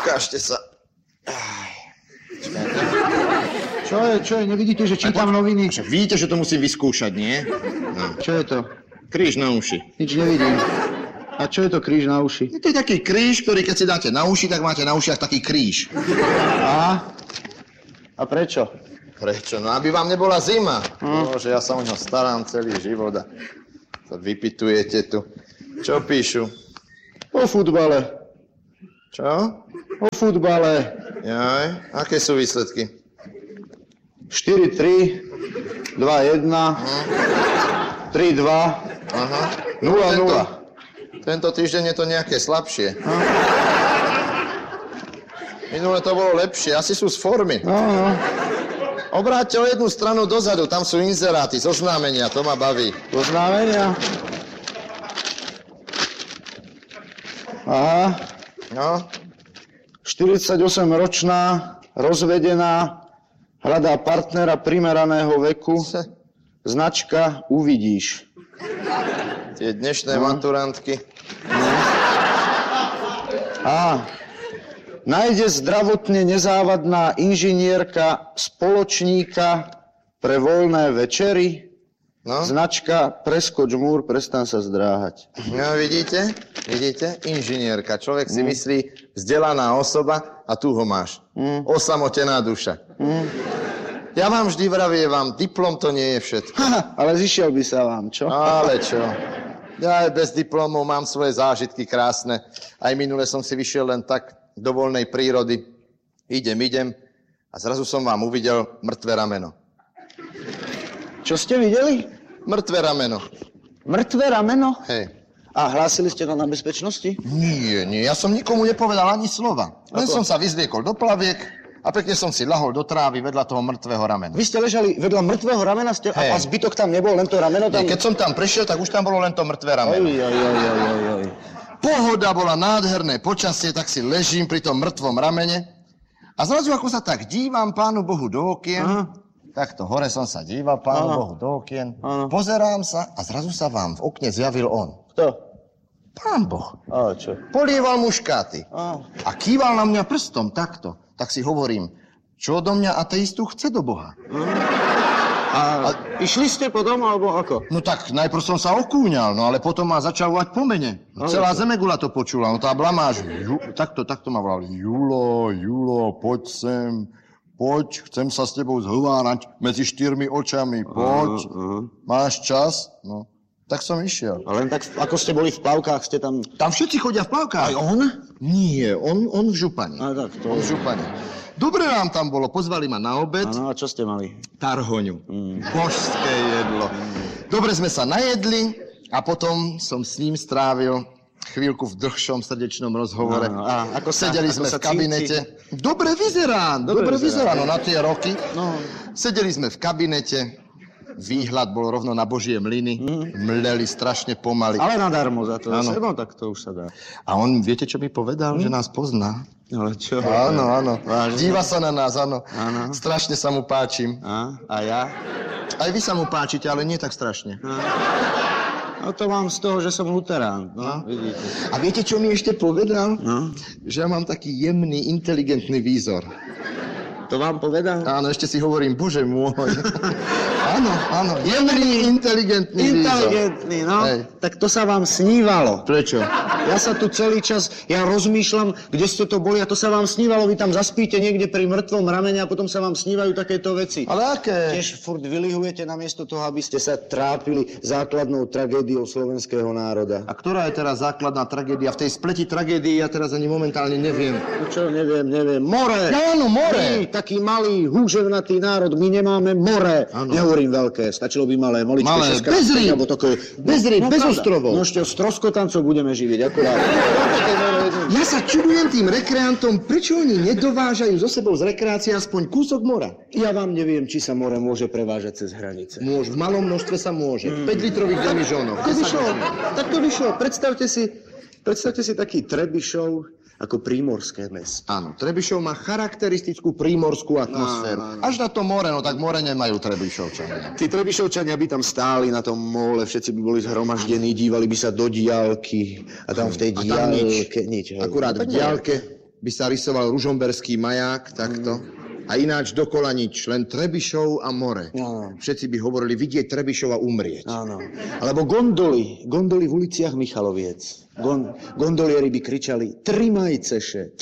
Ukážte sa. Čo je? Nevidíte, že čítam noviny? Vidíte, že to musím vyskúšať, nie? No. Čo je to? Kríž na uši. Nič nevidím. A čo je to kríž na uši? To je taký kríž, ktorý keď si dáte na uši, tak máte na ušiach taký kríž. A prečo? Prečo? No aby vám nebola zima. Bože, ja sa o ňo starám celý život a sa vypitujete tu. Čo píšu? O futbale. Čo? O futbale. Jaj, aké sú výsledky? 4-3, 2-1, 3-2, Aha. 0-0. Tento týždeň je to nejaké slabšie. Minule to bolo lepšie, asi sú z formy. No. Obráťte o jednu stranu dozadu, tam sú inzeráty, zoznámenia, to ma baví. Oznámenia? Aha. No, 48-ročná, rozvedená, hľadá partnera primeraného veku. Značka Uvidíš. tie dnešné maturantky. Nájde zdravotne nezávadná inžinierka spoločníka pre voľné večery. No. Značka Preskoč múr, prestan sa zdráhať. No, vidíte? Inžinierka. Človek si myslí, vzdelaná osoba a tu ho máš. Osamotená duša. Ja vám vždy vravievam, diplom to nie je všetko. Ale zišiel by sa vám, čo? Ale čo? Ja aj bez diplomov mám svoje zážitky krásne. Aj minule som si vyšiel len tak do voľnej prírody. Idem a zrazu som vám uvidel mŕtve rameno. Čo ste videli? Mŕtve rameno. Mŕtve rameno? Hej. A hlásili ste to na bezpečnosti? Nie, ja som nikomu nepovedal ani slova. Len som sa vyzliekol do plaviek a pekne som si lahol do trávy vedľa toho mŕtvého ramena. Vy ste ležali vedľa mŕtvého ramena a zbytok tam nebol, len to rameno tam... Keď som tam prešiel, tak už tam bolo len to mŕtve rameno. Oj. Pohoda bola, nádherné počasie, tak si ležím pri tom mŕtvom ramene a zrazu ako sa tak dívam Pánu Bohu do okien, takto hore som sa díval Pánu Bohu do okien, pozerám sa a zrazu sa vám v okne zjavil on. Kto? Pán Boh. A čo? Polieval muškáty a kýval na mňa prstom takto. Tak si hovorím, čo do mňa ateistu chce do Boha? A išli ste potom, alebo ako? No tak najprv som sa okúňal, no ale potom ma začal volať po mene. Celá Zemegula to počula, no tá blamáž, takto ma volal. Julo, poď sem, poď, chcem sa s tebou zhovárať medzi 4 očami, poď, máš čas? No, tak som išiel. A len tak, ako ste boli v plavkách, ste tam... Tam všetci chodia v plavkách. Aj on? Nie, on v župane. Tak to... On v župane. Dobre nám tam bolo, pozvali ma na obed. Áno, a čo ste mali? Tarhoňu. Božské jedlo. Dobre sme sa najedli a potom som s ním strávil chvíľku v dlhšom srdečnom rozhovore. A ako sedeli sme v kabinete. Dobre vyzerá, no na tie roky. No. Sedeli sme v kabinete. Výhľad bol rovno na Božie mlyny. Mleli strašne pomaly. Ale nadarmo za to. No, tak to už sa dá. A on, viete, čo mi povedal? Že nás pozná. Ale čo? Áno. Vážne? Díva sa na nás, áno. Strašne sa mu páčim. A ja? Aj vy sa mu páčite, ale nie tak strašne. No to mám z toho, že som luterán. No, vidíte. A viete, čo mi ešte povedal? Že ja mám taký jemný, inteligentný výzor. To vám povedal? Áno, ešte si hovorím, Bože môj. Áno, jemný, inteligentný výzor. Inteligentný, no. Hej. Tak to sa vám snívalo. Prečo? Ja sa tu celý čas, ja rozmýšľam, kde ste to boli a to sa vám snívalo. Vy tam zaspíte niekde pri mŕtvom ramene a potom sa vám snívajú takéto veci. Ale aké? Tiež furt vylihujete namiesto toho, aby ste sa trápili základnou tragédiou slovenského národa. A ktorá je teraz základná tragédia? V tej spleti tragédií ja teraz ani momentálne neviem. No čo, neviem. More! Áno, more! My, taký malý, húževnatý národ, my nemáme more. Ano. Nehovorím veľké, stačilo by malé, maličké. Malé, bez rýb, bez rýb, bez ostrovov. No ešte stroskotancov budeme živiť, akurát. Ja sa čudujem tým rekreantom, prečo oni nedovážajú so sebou z rekreácie aspoň kúsok mora. Ja vám neviem, či sa more môže prevážať cez hranice. Môže, v malom množstve sa môže. V 5-litrových demižónoch. Tak to vyšlo. Predstavte si taký Trebišov ako prímorské mesto. Áno, Trebišov má charakteristickú prímorskú atmosféru. Až na to more, no tak more nemajú Trebišovčania. Tí Trebišovčania by tam stáli na tom mole, všetci by boli zhromaždení, dívali by sa do diaľky a tam v tej diaľke nič. Akurát v diaľke by sa rysoval ružomberský maják, takto. A ináč dokola nič, len Trebišov a more. Áno. Všetci by hovorili vidieť Trebišov a umrieť. Áno. Alebo gondoly v uliciach Michaloviec. Gondolieri by kričali Trimajceše.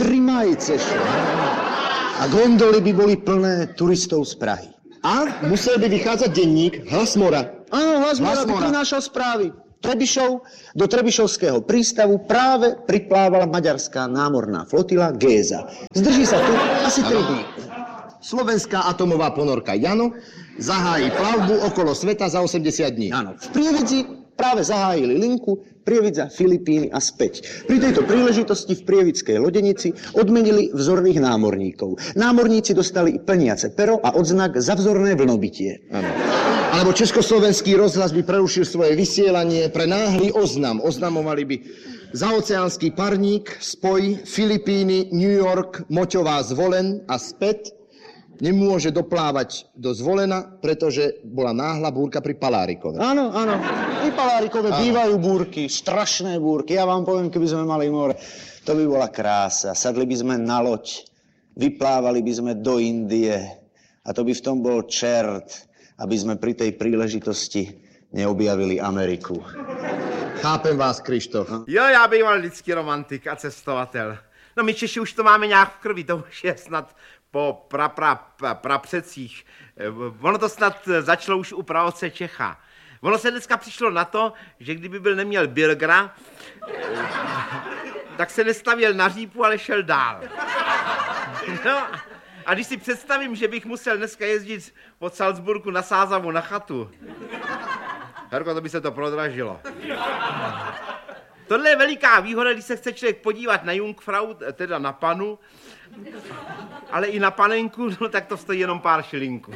A gondoly by boli plné turistov z Prahy. A musel by vychádzať denník Hlas mora. Áno, Hlas mora by prinášal správy. Do Trebišovského prístavu práve priplávala maďarská námorná flotila Géza. Zdrží sa tu asi 3 dní. Slovenská atomová ponorka Jano zahájí plavbu okolo sveta za 80 dní. Áno, v Prievidzi práve zahájili linku Prievidza, Filipíny a späť. Pri tejto príležitosti v prievidskej lodenici odmenili vzorných námorníkov. Námorníci dostali plniace pero a odznak za vzorné vlnobytie. Áno. Alebo Československý rozhlas by prerušil svoje vysielanie pre náhly oznam. Oznamovali by zaoceánsky parník, spoj, Filipíny, New York, Moťová, Zvolen a späť. Nemôže doplávať do Zvolena, pretože bola náhla búrka pri Palárikove. Áno. Pri Palárikove bývajú búrky, strašné búrky. Ja vám poviem, keby sme mali more, to by bola krása. Sadli by sme na loď, vyplávali by sme do Indie a to by v tom bol čert, aby sme pri tej príležitosti neobjavili Ameriku. Chápem vás, Krištof. Jo, já býval vždycky romantik a cestovatel. No my Češi už to máme nějak v krvi, to už je snad po prapředcích. Ono to snad začalo už u praotce Čecha. Ono se dneska přišlo na to, že kdyby byl neměl Bilgra, tak se nestavěl na řípu, ale šel dál. No, a když si představím, že bych musel dneska jezdit od Salzburgu na Sázavu na chatu, Herko, to by se to prodražilo. Tohle je veliká výhoda, když se chce člověk podívat na Jungfrau, teda na panu, ale i na panenku, no tak to stojí jenom pár šilinků.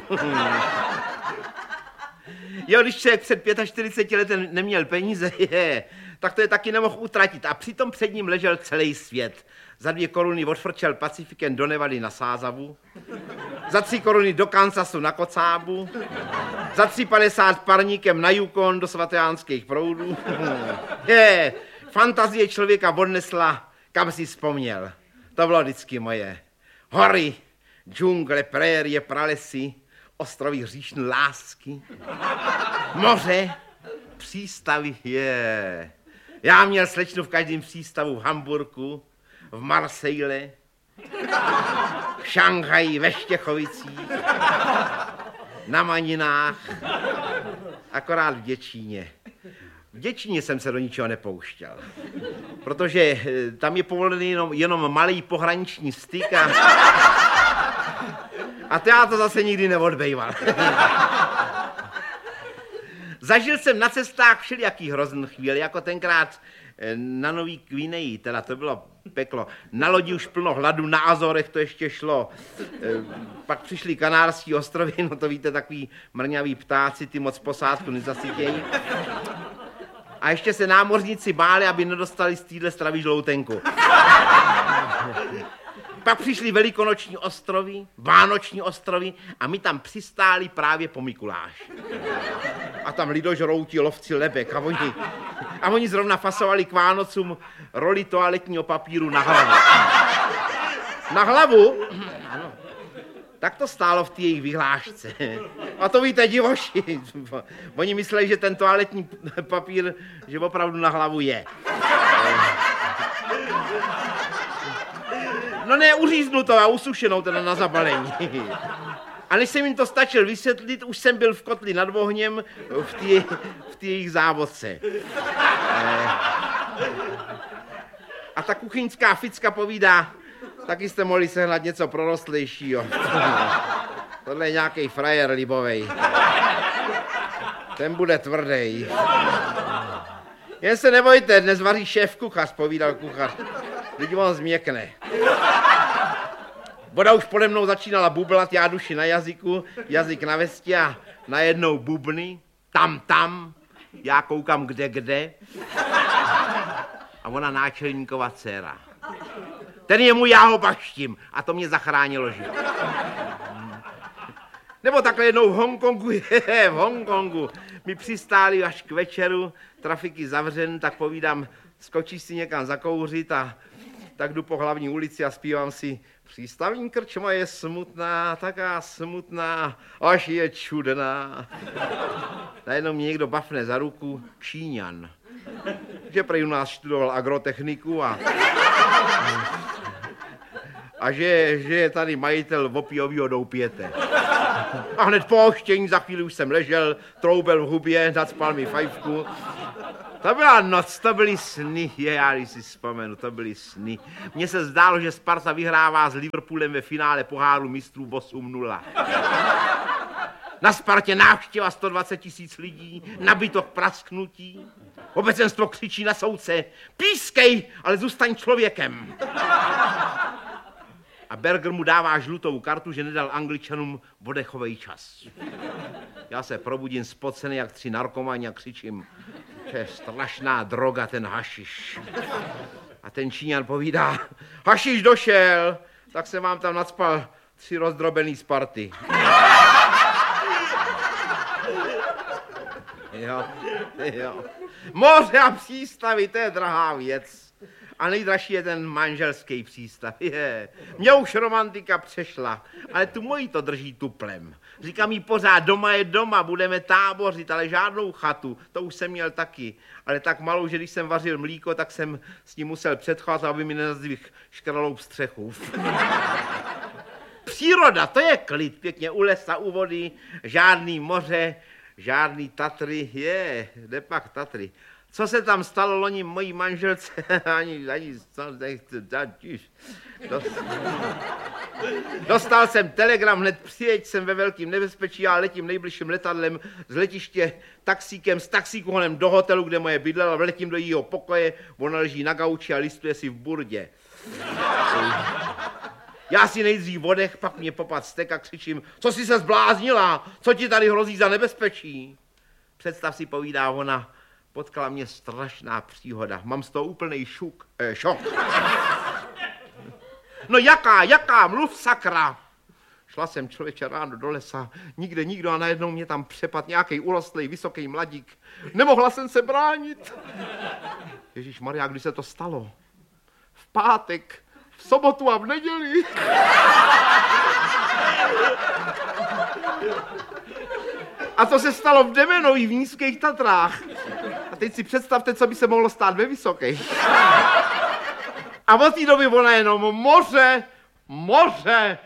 Jo, když člověk před 45 lety neměl peníze, tak to je taky nemohl utratit. A přitom před ním ležel celý svět. Za 2 koruny odfrčel Pacifikem do Nevady na Sázavu, za 3 koruny do Kansasu na Kocábu, za 3,50 parníkem na Yukon do svatojánských proudů. Fantazie člověka odnesla, kam si vzpomněl. To bylo vždycky moje. Hory, džungle, prérie, pralesy, ostrovy hříšné lásky, moře, přístavy, Já měl slečnu v každém přístavu v Hamburku, v Marseille, v Šanghaji, ve Štěchovicích, na Maninách, akorát v Děčíně. V Děčíně jsem se do ničeho nepouštěl, protože tam je povolený jenom malý pohraniční styk a to já to zase nikdy neodbejval. Zažil jsem na cestách všelijaký hrozný chvíli, jako tenkrát na Nový Gvineji, teda to bylo peklo. Na lodi už plno hladu, na Azorech to ještě šlo. Pak přišli Kanárský ostrovy, no to víte, takový mrňavý ptáci, ty moc posádku nezasytějí. A ještě se námořníci báli, aby nedostali z téhle stravy žloutenku. Pak přišli velikonoční ostrovy, vánoční ostrovy a my tam přistáli právě po Mikuláši. A tam lidožrouti lovci lebek a oni zrovna fasovali k Vánocům roli toaletního papíru na hlavu. Na hlavu? Ano. Tak to stálo v té jejich vyhlášce. A to víte, divoši. Oni mysleli, že ten toaletní papír, že opravdu na hlavu je. No ne, uříznutou a usušenou teda na zabalení. A než jsem jim to stačil vysvětlit, už jsem byl v kotli nad ohněm v té jejich závodce. A ta kuchyňská ficka povídá, taky jste mohli sehnat něco prorostlejšího. Tohle je nějaký frajer libovej. Ten bude tvrdý. Jen se nebojte, dnes vaří šéf kuchař, povídal kuchař. Lidi on změkne. Voda už pode mnou začínala bublat, já duši na jazyku, jazyk na vesti a najednou bubny, tam, já koukám kde. A ona náčelníkova dcera. Ten je můj, já ho baštím. A to mě zachránilo život. Nebo takhle jednou v Hongkongu mi přistáli až k večeru, trafiky zavřen, tak povídám, skočíš si někam zakouřit a Tak jdu po hlavní ulici a zpívám si přístavní krčma je smutná, taká smutná, až je čudná. Najednou mě někdo bafne za ruku, Číňan. Že prej u nás študoval agrotechniku a že je tady majitel opiovýho doupěte. A hned po oštění za chvíli už jsem ležel, troubel v hubě, nacpal mi fajfku. To byla noc, to byly sny, já když si vzpomenu, to byly sny. Mně se zdálo, že Sparta vyhrává s Liverpoolem ve finále poháru mistrů 8-0. Na Spartě návštěva 120 000 lidí, nabytok prasknutí. Obecenstvo křičí na soudce, pískej, ale zůstaň člověkem. A Berger mu dává žlutou kartu, že nedal Angličanům odechovej čas. Já se probudím spocený jak 3 narkomani a křičím, to je strašná droga, ten hašiš. A ten Číňan povídá, hašiš došel, tak jsem vám tam nacpal 3 rozdrobený Sparty. Jo. Moře a přístavy, to je drahá věc. A nejdražší je ten manželský přístav. Mě už romantika přešla, ale tu mojí to drží tuplem. Říkám jí pořád, doma je doma, budeme tábořit, ale žádnou chatu, to už jsem měl taky. Ale tak malou, že když jsem vařil mlíko, tak jsem s ním musel předcházet, aby mi nenazdvihl škralou střechu. Příroda, to je klid, pěkně u lesa, u vody, žádný moře, žádný Tatry, nepak Tatry. Co se tam stalo loni mojí manželce, ani Dostal jsem telegram, hned přijeď, jsem ve velkém nebezpečí, já letím nejbližším letadlem z letiště taxíkem, s taxíkonem do hotelu, kde moje bydlela, vletím do jejího pokoje, ona leží na gauči a listuje si v burdě. Já si nejdřív odech, pak mě popad stek a křičím, co jsi se zbláznila, co ti tady hrozí za nebezpečí? Představ si, povídá ona, potkala mě strašná příhoda, mám z toho úplnej šok. No jaká, mluv sakra. Šla jsem člověče ráno do lesa, nikde nikdo a najednou mě tam přepadl nějaký urostlej, vysoký mladík. Nemohla jsem se bránit. Ježíšmarja, kdy se to stalo? V pátek, v sobotu a v neděli. A to se stalo v Demenovi v Nízkých Tatrách. A teď si představte, co by se mohlo stát ve Vysokých. A od té doby ona jenom moře.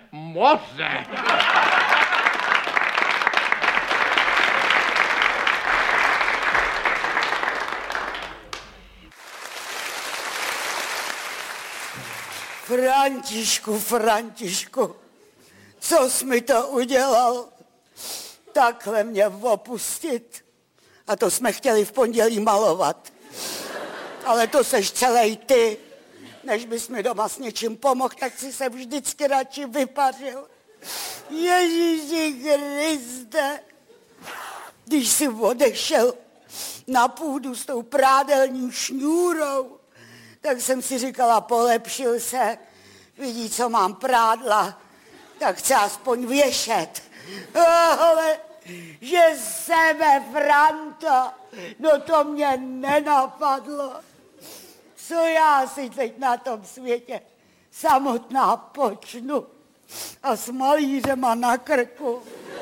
Františku, co jsi mi to udělal? Takhle mě opustit. A to jsme chtěli v pondělí malovat. Ale to seš celej ty. Než bys mi doma s něčím pomohl, tak si se vždycky radši vypařil. Ježíši Kriste. Když jsi odešel na půdu s tou prádelní šňůrou, tak jsem si říkala, polepšil se, vidí, co mám prádla, tak chce aspoň věšet. Ale že sebe, Franta, no to mě nenapadlo. Co já si teď na tom světě samotná počnu a s malířema na krku.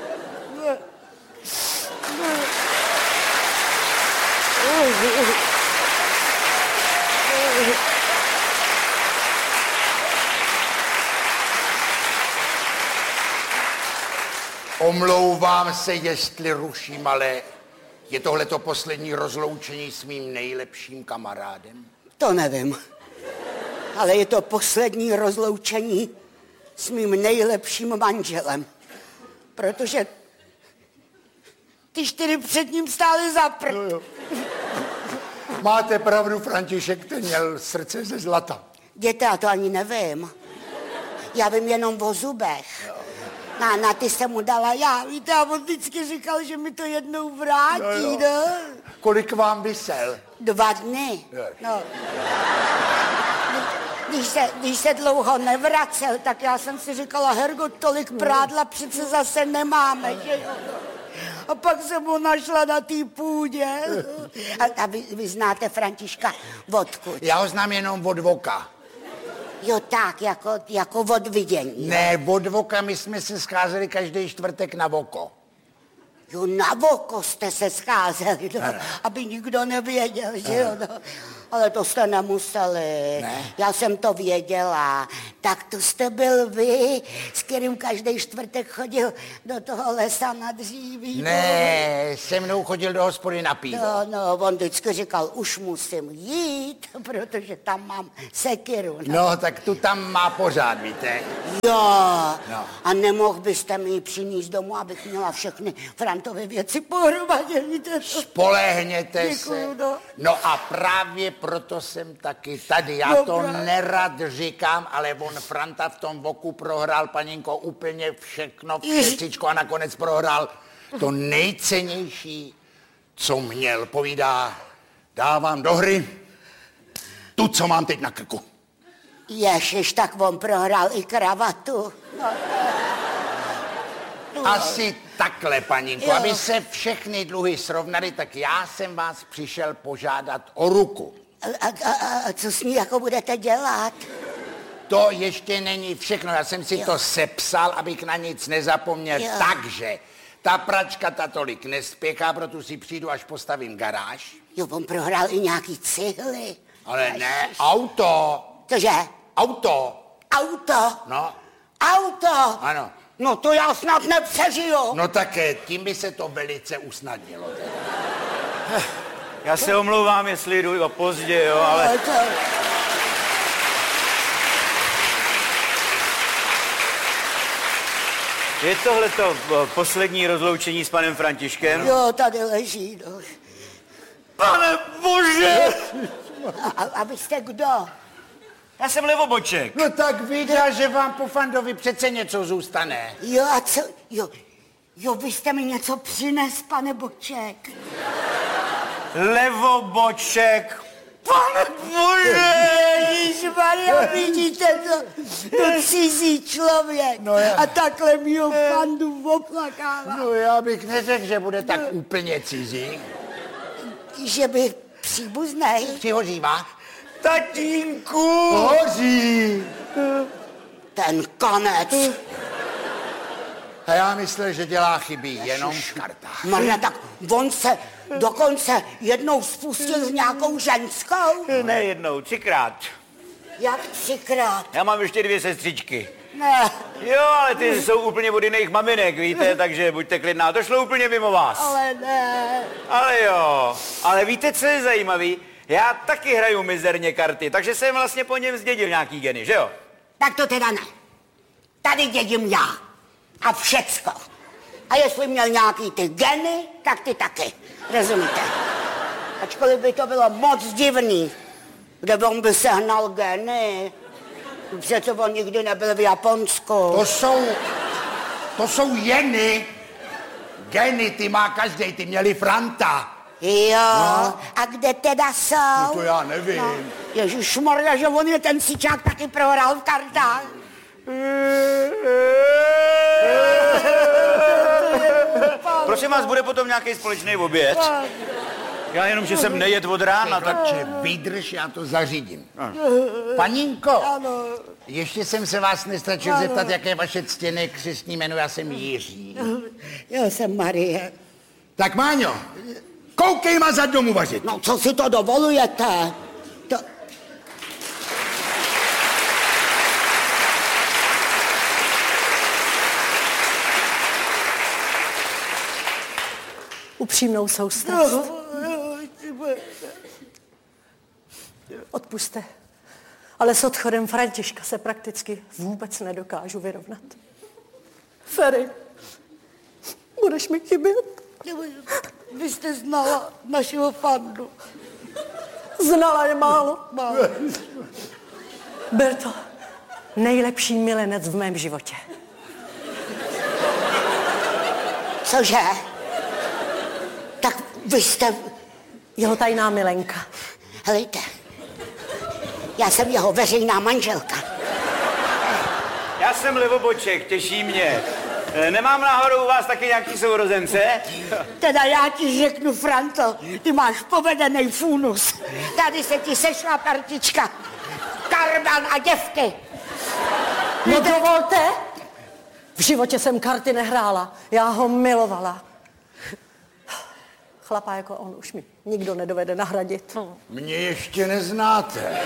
Omlouvám se, jestli ruším, ale je tohleto poslední rozloučení s mým nejlepším kamarádem? To nevím, ale je to poslední rozloučení s mým nejlepším manželem, protože ty 4 před ním stály za prd. Jo. Máte pravdu, František, ten měl srdce ze zlata. Děte, já to ani nevím. Já vím jenom o zubech. Na ty jsem mu dala já. Víte, a on vždycky říkal, že mi to jednou vrátí, no. Kolik vám vysel? 2 dny. No. Když se dlouho nevracel, tak já jsem si říkala, Hergo, tolik prádla přece zase nemáme, že jo? A pak jsem ho našla na té půdě. A vy znáte Františka odkud? Já ho znám jenom od voka. Jo, tak, jako od vidění. Ne, od voka, my jsme se scházeli každý čtvrtek na voko. Jo, na voko jste se scházeli, no, aby nikdo nevěděl, že jo, no. Ale to jste nemuseli. Ne. Já jsem to věděla. Tak to jste byl vy, s kterým každý čtvrtek chodil do toho lesa na dříví. Ne, se mnou chodil do hospody na pivo. No, on vždycky říkal, už musím jít, protože tam mám sekiru. No, tak tu tam má pořád, víte. Jo, No. a nemohl byste mi ji přinést domů, abych měla všechny Frantovy věci pohromadě, víte? Spolehněte Děkuju, se. no. No a právě proto jsem taky tady. Já No, to právě. nerad říkám, ale on Franta v tom voku prohrál, paninko, úplně všechno, všecičko a nakonec prohrál to nejcennější, co měl. Povídá, dávám do hry tu, co mám teď na krku. Ježiš, tak on prohrál i kravatu. Asi takhle, paninko. Jo. Aby se všechny dluhy srovnaly, tak já jsem vás přišel požádat o ruku. A co s ní jako budete dělat? To ještě není všechno. Já jsem si to sepsal, abych na nic nezapomněl. Jo. Takže ta pračka ta tolik nespěchá, proto si přijdu, až postavím garáž. Jo, on prohrál i nějaký cihly. Ale ne, auto. Cože? Auto. Auto? No, Auto? ano. No to já snad nepřežiju. No tak tím by se to velice usnadnilo. Já se omlouvám, jestli jdu pozdě, jo, ale je tohleto poslední rozloučení s panem Františkem? Jo, tady leží, no. Pane bože! A vy jste kdo? Já jsem Levoboček. No tak víte, že vám po Fandovi přece něco zůstane. Jo, a co? Jo, vy jste mi něco přines, pane Boček. Levoboček. Pane bože! Ježišmarja, vidíte to? To cizí člověk. No já. A takhle mi ho Fandu oplakává. No já bych neřekl, že bude tak úplně cizí. Že by příbuznej. Přihořívá? Tatínku! Hoří! Ten konec. A já myslel, že dělá chyby jenom v kartách. Marna, tak on se dokonce jednou spustil s nějakou ženskou. Ne jednou, 3krát. Jak 3krát? Já mám ještě 2 sestřičky. Ne, Jo, ale ty jsou úplně od jiných maminek, víte, takže buďte klidná, to šlo úplně mimo vás. ale ne. Ale jo, ale víte, co je zajímavý? Já taky hraju mizerně karty, takže jsem vlastně po něm zdědil nějaký geny, že jo? Tak to teda ne. Tady dědím já. A všecko. A jestli měl nějaký ty geny, tak ty taky. Rozumíte? Ačkoliv by to bylo moc divný, kde on by sehnal geny. Přece on nikdy nebyl v Japonsku. To jsou jeny. Geny, ty má každej, ty měli Franta. Jo, a kde teda jsou? No to já nevím. Ježišmarja, že on je ten sičák taky prohrál v kartách. Prosím vás, bude potom nějaký společný oběd? Já jenom, že jsem nejet od rána, tak... Takže vydrž, já to zařídím. Paninko, ještě jsem se vás nestačil zeptat, jaké je vaše ctěné křestní jméno, já jsem Jiří. Já jsem Marie. Tak Máňo, koukej mazat domů vařit. No, co si to dovolujete? To... Upřímnou soustrast. Odpuste. Ale s odchodem Františka se prakticky vůbec nedokážu vyrovnat. Ferry, budeš mi chybět? Vy jste znala našeho Fandu. Znala je málo. Byl to nejlepší milenec v mém životě. Cože? Tak vy jste... Jeho tajná milenka. Helejte, já jsem jeho veřejná manželka. Já jsem Levoboček, těší mě. Nemám náhodou u vás taky nějaký sourozence? Teda já ti řeknu, Franto, ty máš povedený funus. Tady se ti sešla partička. Orbán a děvky. No dovolte. V životě jsem karty nehrála. Já ho milovala. Chlapa jako on už mi nikdo nedovede nahradit. Mě ještě neznáte.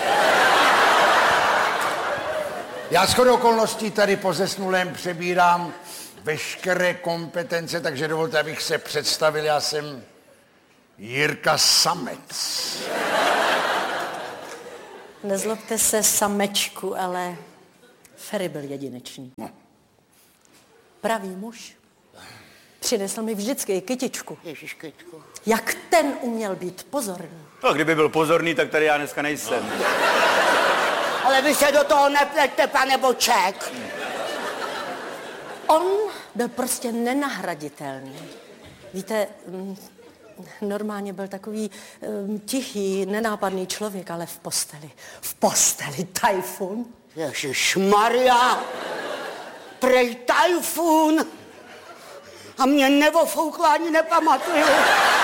Já shodou okolností tady po zesnulém přebírám veškeré kompetence, takže dovolte, abych se představil. Já jsem Jirka Samec. Nezlobte se, samečku, ale Ferry byl jedinečný. No. Pravý muž. Přinesl mi vždycky kytičku. Ježiš, Kytku. Jak ten uměl být pozorný. No, kdyby byl pozorný, tak tady já dneska nejsem. Ale vy se do toho nepleťte, pane Boček. On byl prostě nenahraditelný. Víte, normálně byl takový tichý, nenápadný člověk, ale v posteli tajfun. Ježišmarja, prej tajfun. A mě nevofoukla ani nepamatuju.